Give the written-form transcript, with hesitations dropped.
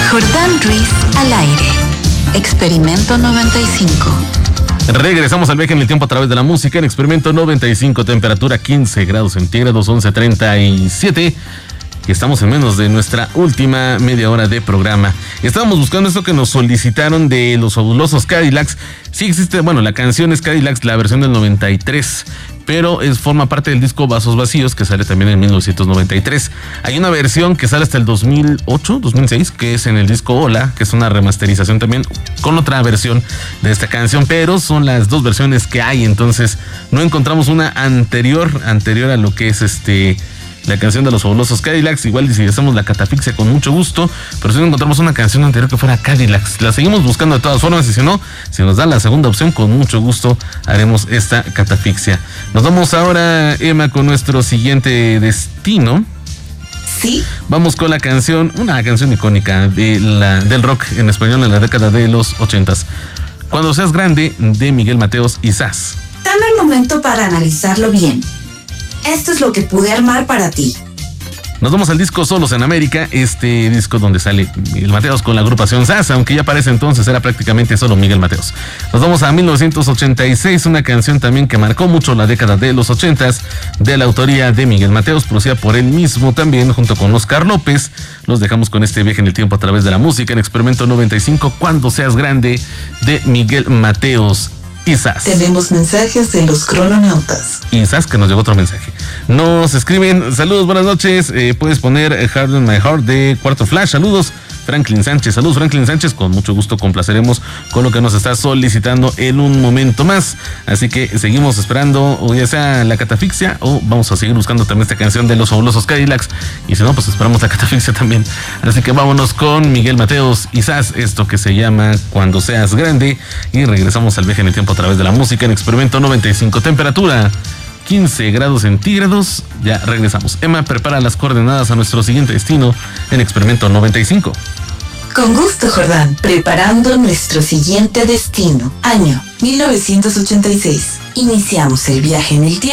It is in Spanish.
Jordán Ruiz al aire. Experimento 95. Regresamos al viaje en el tiempo a través de la música en Experimento 95, temperatura 15 grados centígrados, 11:37. Y estamos en menos de nuestra última media hora de programa. Estábamos buscando esto que nos solicitaron de los fabulosos Cadillacs. Sí existe, bueno, la canción es Cadillacs, la versión del 93, pero forma parte del disco Vasos Vacíos, que sale también en 1993. Hay una versión que sale hasta el 2008, 2006, que es en el disco Hola, que es una remasterización también con otra versión de esta canción, pero son las dos versiones que hay, entonces no encontramos una anterior a lo que es la canción de los fabulosos Cadillacs. Igual si hacemos la catafixia con mucho gusto, pero si no encontramos una canción anterior que fuera Cadillacs, la seguimos buscando de todas formas, y si no, si nos da la segunda opción, con mucho gusto haremos esta catafixia. Nos vamos ahora, Emma, con nuestro siguiente destino. Sí. Vamos con la canción, una canción icónica del rock en español en la década de los 80s. Cuando seas grande, de Miguel Mateos y Sass. Dame un momento para analizarlo bien. Esto es lo que pude armar para ti. Nos vamos al disco Solos en América, este disco donde sale Miguel Mateos con la agrupación Sass, aunque ya para ese entonces era prácticamente solo Miguel Mateos. Nos vamos a 1986, una canción también que marcó mucho la década de los 80s, de la autoría de Miguel Mateos, producida por él mismo también, junto con Oscar López. Los dejamos con este viaje en el tiempo a través de la música en Experimento 95, Cuando seas grande, de Miguel Mateos y Sass. Tenemos mensajes de los crononautas. Y Sass, que nos llegó otro mensaje. Nos escriben: saludos, buenas noches. Puedes poner Hard in My Heart de Cuarto Flash. Saludos, Franklin Sánchez. Saludos, Franklin Sánchez. Con mucho gusto complaceremos con lo que nos está solicitando en un momento más. Así que seguimos esperando, o ya sea la catafixia, o vamos a seguir buscando también esta canción de los fabulosos Cadillacs. Y si no, pues esperamos la catafixia también. Así que vámonos con Miguel Mateos y Sass, esto que se llama Cuando seas grande. Y regresamos al viaje en el tiempo a través de la música en Experimento 95. Temperatura 15 grados centígrados. Ya regresamos. Emma, prepara las coordenadas a nuestro siguiente destino en Experimento 95. Con gusto, Jordán. Preparando nuestro siguiente destino. Año 1986. Iniciamos el viaje en el tiempo